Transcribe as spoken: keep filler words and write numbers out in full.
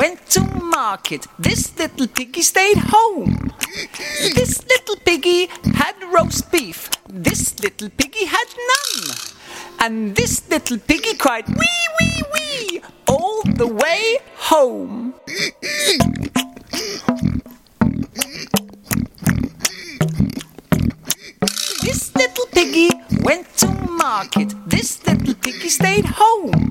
went to market. This little piggy stayed home. This little piggy had roast beef. This little piggy had none. And this little piggy cried wee, wee, wee all the way home. This little piggy went to market. This little piggy stayed home.